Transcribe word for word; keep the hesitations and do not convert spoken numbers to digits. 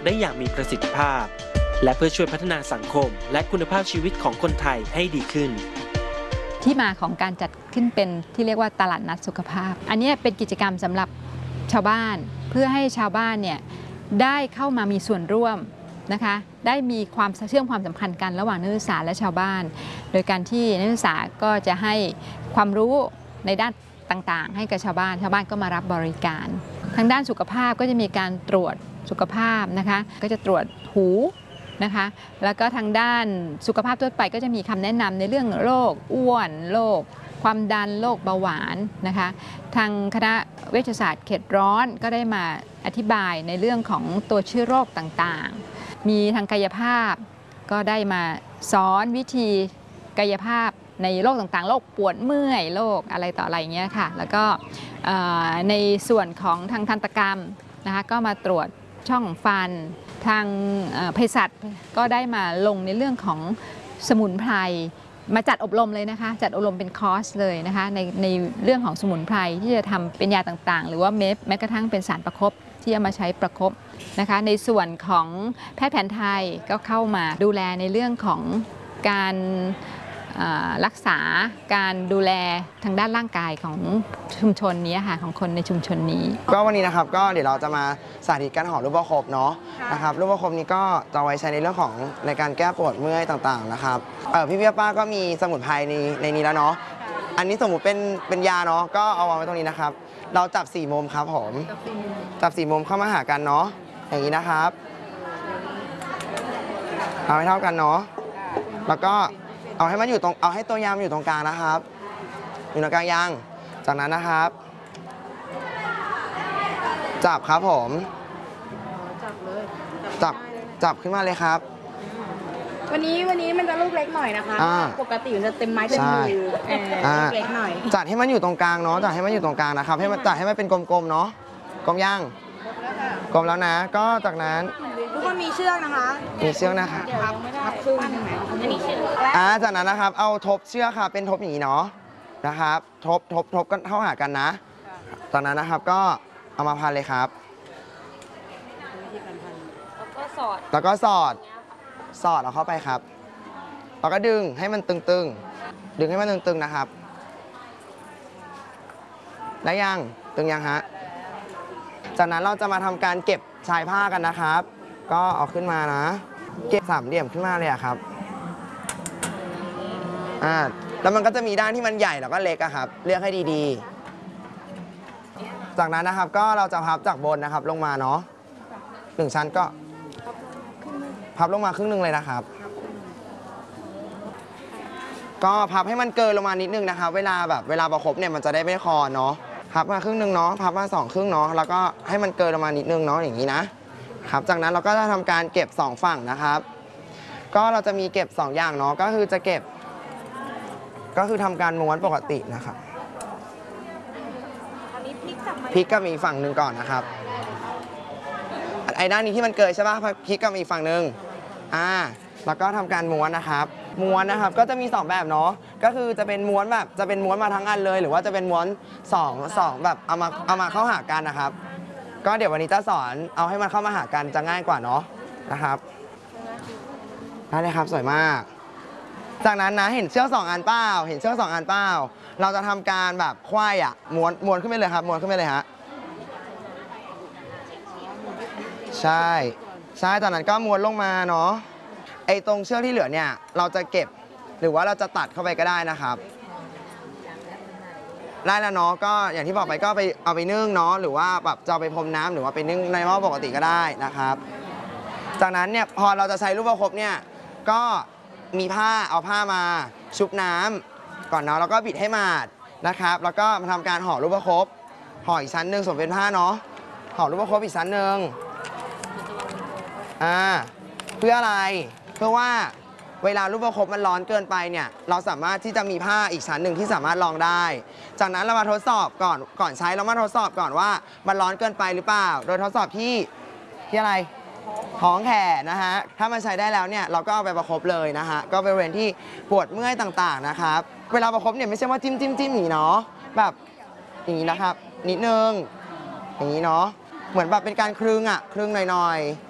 ได้อย่างมีประสิทธิภาพและเพื่อช่วยพัฒนาสังคมและคุณภาพชีวิตของคนไทยให้ดีขึ้นที่มาของการจัดขึ้นเป็นที่เรียกว่าตลาดนัดสุขภาพอันนี้เป็นกิจกรรมสำหรับชาวบ้านเพื่อให้ชาวบ้านเนี่ยได้เข้ามามีส่วนร่วมนะคะได้มีความเชื่อมความสัมพันธ์กันระหว่างนักศึกษาและชาวบ้านโดยการที่นักศึกษาก็จะให้ความรู้ในด้านต่างๆให้กับชาวบ้านชาวบ้านก็มารับบริการทางด้านสุขภาพก็จะมีการตรวจสุขภาพนะคะก็จะตรวจหูนะคะแล้วก็ทางด้านสุขภาพทั่วไปก็จะมีคำแนะนำในเรื่องโรคอ้วนโรคความดันโรคเบาหวานนะคะทางคณะเวชศาสตร์เขตร้อนก็ได้มาอธิบายในเรื่องของตัวเชื้อโรคต่างๆมีทางกายภาพก็ได้มาสอนวิธีกายภาพในโรคต่างๆโรคปวดเมื่อยโรคอะไรต่ออะไรอย่างเงี้ยค่ะแล้วก็ในส่วนของทางทันตกรรมนะคะก็มาตรวจช่องฟันทางเภสัชก็ได้มาลงในเรื่องของสมุนไพรมาจัดอบรมเลยนะคะจัดอบรมเป็นคอร์สเลยนะคะในในเรื่องของสมุนไพรที่จะทำเป็นยาต่างๆหรือว่าแม้แม้กระทั่งเป็นสารประคบที่จะมาใช้ประคบนะคะในส่วนของแพทย์แผนไทยก็เข้ามาดูแลในเรื่องของการรักษาการดูแลทางด้านร่างกายของชุมชนนี้ค่ะของคนในชุมชนนี้ก็วันนี้นะครับก็เดี๋ยวเราจะมาสาธิตการห่อลูกประคบเนาะนะครับลูกประคบนี้ก็จะไว้ใช้ในเรื่องของในการแก้ปวดเมื่อยต่างๆนะครับเออพี่เบี้ยป้าก็มีสมุนไพรในในนี้แล้วเนาะอันนี้สมมุติเป็นเป็นยาเนาะก็เอาวางไว้ตรงนี้นะครับเราจับสี่มุมครับผมจับสี่มุมเข้ามาหากันเนาะอย่างนี้นะครับเอาให้เท่ากันเนาะแล้วก็เอาให้มันอยู่ตรงเอาให้ตัวยามันอยู่ตรงกลางนะครับอยู่ตรงกลางยางจากนั้นนะครับจับครับผมจับเลยจับจับขึ้นมาเลยครับวันนี้วันนี้มันจะลูกเล็กหน่อยนะคะปกติมันจะเต็มไม้เต็มมือลูกเล็กหน่อยจัดให้มันอยู่ตรงกลางเนาะจัดให้มันอยู่ตรงกลางนะครับให้มันจัดให้มันเป็นกลมๆเนาะกลมย่างกลมแล้วนะก็จากนั้นทุกคนมีเชือกนะคะมีเชือกนะคะครับครับครึ่งอันนี้เชือกอ่าจากนั้นนะครับเอาทบเชือกค่ะเป็นทบอย่างนี้เนาะนะครับทบทบทบกันเข้าหากันนะจากนั้นนะครับก็เอามาพันเลยครับแล้วก็สอดแล้วก็สอดสอดเอาเข้าไปครับแล้วก็ดึงให้มันตึงๆดึงให้มันตึงๆนะครับได้ยังตึงยังฮะจากนั้นเราจะมาทำการเก็บชายผ้ากันนะครับก็เอาขึ้นมานะเก็บสามเหลี่ยมขึ้นมาเลยอะครับอ่าแล้วมันก็จะมีด้านที่มันใหญ่แล้วก็เล็กอะครับเลือกให้ดีๆจากนั้นนะครับก็เราจะพับจากบนนะครับลงมาเนาะหนึ่งชั้นก็พับลงมาครึ่งหนึ่งเลยนะครับก็พับให้มันเกินลงมานิดนึงนะครับเวลาแบบเวลาประคบเนี่ยมันจะได้ไม่คอเนาะพับมาครึ่งหนึ่งเนาะพับมาสองครึ่งเนาะแล้วก็ให้มันเกินลงมานิดนึงเนาะอย่างนี้นะครับจากนั้นเราก็จะทำการเก็บสองฝั่งนะครับก็เราจะมีเก็บสองอย่างเนาะก็คือจะเก็บก็คือทำการม้วนปกตินะครับพลิกกับอีกฝั่งหนึ่งก่อนนะครับไอ้ด้านนี้ที่มันเกิดใช่ป่ะพลิกกับอีกฝั่งหนึ่งอ่าแล้วก็ทำการม้วนนะครับม้วนนะครับก็จะมีสองแบบเนาะก็คือจะเป็นม้วนแบบจะเป็นม้วนมาทั้งอันเลยหรือว่าจะเป็นม้วนสองสองแบบเอามาเอามาเข้าหากันนะครับก็เดี๋ยววันนี้จะสอนเอาให้มันเข้ามาหากันจะง่ายกว่าเนาะนะครับได้เลยครับสวยมากจากนั้นนะเห็นเชือกสองอันเปล่าเห็นเชือกสองอันเปล่าเราจะทำการแบบควายอ่ะม้วนม้วนขึ้นไปเลยครับม้วนขึ้นไปเลยฮะใช่ใช่จากนั้นก็ม้วนลงมาเนาะไอ้ตรงเชือกที่เหลือเนี่ยเราจะเก็บหรือว่าเราจะตัดเข้าไปก็ได้นะครับได้แล้วเนาะก็อย่างที่บอกไปก็ไปเอาไปนึ่งเนาะหรือว่าแบบจะเอาไปพรมน้ำหรือว่าไปนึ่งในหม้อปกติก็ได้นะครับจากนั้นเนี่ยพอเราจะใช้ลูกประคบเนี่ยก็มีผ้าเอาผ้ามาชุบน้ำก่อนเนาะแล้วก็บิดให้หมาดนะครับแล้วก็มาทำการห่อลูกประคบห่ออีกชั้นหนึ่งส่วนเป็นผ้าเนาะห่อลูกประคบอีกชั้นหนึ่งอ่าเพื่ออะไรเพื่อว่าเวลาลูกประคบมันร้อนเกินไปเนี่ยเราสามารถที่จะมีผ้าอีกชั้นหนึ่งที่สามารถรองได้จากนั้นเรามาทดสอบก่อนก่อนใช้เรามาทดสอบก่อนว่ามันร้อนเกินไปหรือเปล่าโดยทดสอบที่ที่อะไรท้องแขนนะฮะถ้ามันใช้ได้แล้วเนี่ยเราก็เอาไปประคบเลยนะฮะก็บริเวณที่ปวดเมื่อยต่างๆนะครับเวลาประคบเนี่ยไม่ใช่ว่าจิ้มจิ้มจิ้มหนีเนาะแบบอย่างนี้นะครับนิดนึงอย่างนี้เนาะเหมือนแบบเป็นการคลึงอ่ะคลึงหน่อยๆ